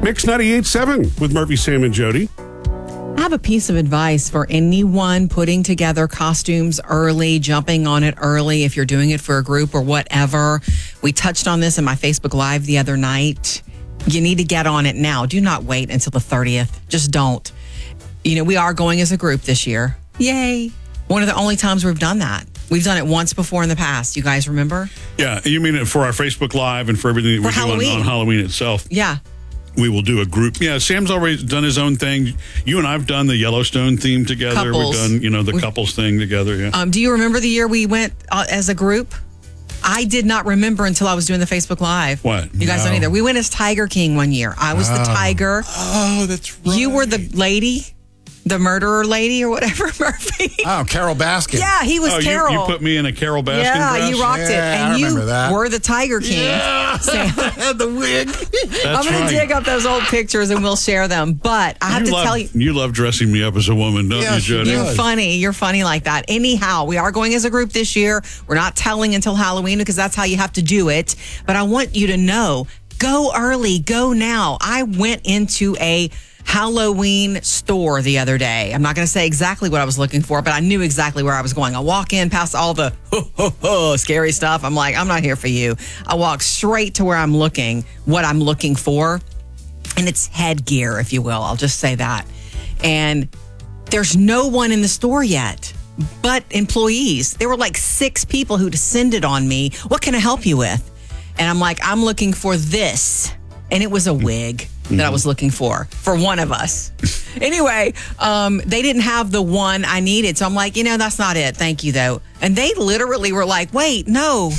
Mix 98.7 with Murphy, Sam, and Jody. I have a piece of advice for anyone putting together costumes early, jumping on it early, if you're doing it for a group or whatever. We touched on this in my Facebook Live the other night. You need to get on it now. Do not wait until the 30th. Just don't. You know, we are going as a group this year. Yay. One of the only times we've done that. We've done it once before in the past. You guys remember? Yeah, you mean it for our Facebook Live and for everything that we do on Halloween itself. Yeah. We will do a group. Yeah, Sam's already done his own thing. You and I have done the Yellowstone theme together. Couples. We've done, the couples thing together. Yeah. Do you remember the year we went as a group? I did not remember until I was doing the Facebook Live. What? You guys don't either. We went as Tiger King one year. I was the tiger. Oh, that's right. You were the lady, the murderer lady or whatever, Murphy. Oh, Carol Baskin. Yeah, he was Carol. You put me in a Carol Baskin dress? You rocked it. And I you remember that. were the Tiger King. Yeah, the wig. I'm going to dig up those old pictures and we'll share them. But I have to tell you. You love dressing me up as a woman, don't you, Jody? You're funny. You're funny like that. Anyhow, we are going as a group this year. We're not telling until Halloween because that's how you have to do it. But I want you to know, go early, go now. I went into a Halloween store the other day. I'm not going to say exactly what I was looking for, but I knew exactly where I was going. I walk in past all the scary stuff. I'm like, I'm not here for you. I walk straight to where I'm looking, what I'm looking for. And it's headgear, if you will. I'll just say that. And there's no one in the store yet but employees. There were like 6 people who descended on me. What can I help you with? And I'm like, I'm looking for this. And it was a wig that I was looking for one of us. Anyway, they didn't have the one I needed. So I'm like, that's not it. Thank you, though. And they literally were like, wait, no.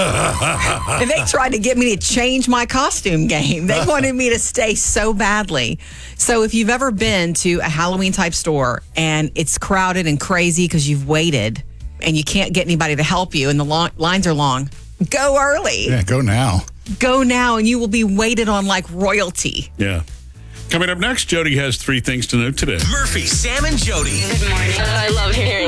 And they tried to get me to change my costume game. They wanted me to stay so badly. So if you've ever been to a Halloween type store and it's crowded and crazy because you've waited and you can't get anybody to help you and the lines are long, go early. Yeah, go now. Go now, and you will be waited on like royalty. Yeah. Coming up next, Jody has 3 things to note today. Murphy, Sam, and Jody. Good morning. I love hearing